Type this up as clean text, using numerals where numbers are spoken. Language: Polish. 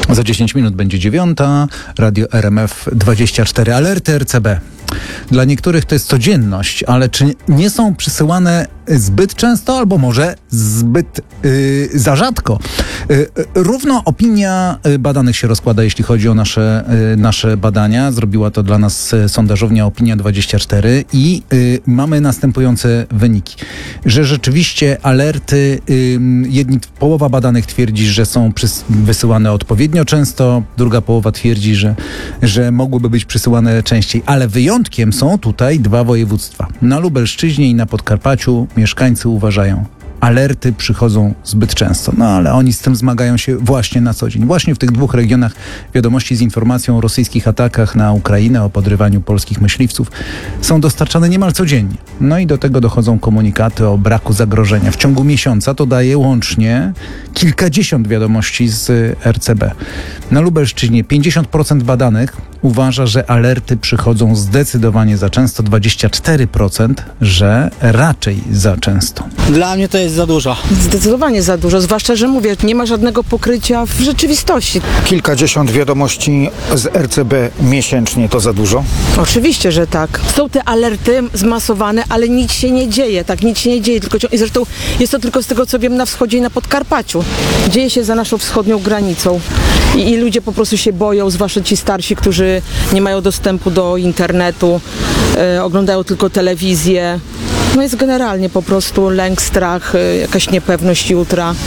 Za 10 minut będzie 9. Radio RMF 24. Alerty RCB. Dla niektórych to jest codzienność, ale czy nie są przysyłane zbyt często, albo może zbyt za rzadko? Równo opinia badanych się rozkłada, jeśli chodzi o nasze badania. Zrobiła to dla nas sondażownia Opinia24 i mamy następujące wyniki. Że rzeczywiście alerty, połowa badanych twierdzi, że są wysyłane odpowiednio często, druga połowa twierdzi, że mogłyby być przysyłane częściej, ale wyjątkiem są tutaj 2 województwa. Na Lubelszczyźnie i na Podkarpaciu mieszkańcy uważają, alerty przychodzą zbyt często. No ale oni z tym zmagają się właśnie na co dzień. Właśnie w tych 2 regionach wiadomości z informacją o rosyjskich atakach na Ukrainę, o podrywaniu polskich myśliwców są dostarczane niemal codziennie. No i do tego dochodzą komunikaty o braku zagrożenia. W ciągu miesiąca to daje łącznie kilkadziesiąt wiadomości z RCB. Na Lubelszczyźnie 50% badanych uważa, że alerty przychodzą zdecydowanie za często, 24%, że raczej za często. Dla mnie to jest za dużo. Zdecydowanie za dużo, zwłaszcza, że mówię, nie ma żadnego pokrycia w rzeczywistości. Kilkadziesiąt wiadomości z RCB miesięcznie to za dużo? Oczywiście, że tak. Są te alerty zmasowane, ale nic się nie dzieje, tak, nic się nie dzieje. I zresztą jest to tylko z tego, co wiem, na wschodzie i na Podkarpaciu. Dzieje się za naszą wschodnią granicą. I ludzie po prostu się boją, zwłaszcza ci starsi, którzy nie mają dostępu do internetu, oglądają tylko telewizję. No jest generalnie po prostu lęk, strach, jakaś niepewność jutra.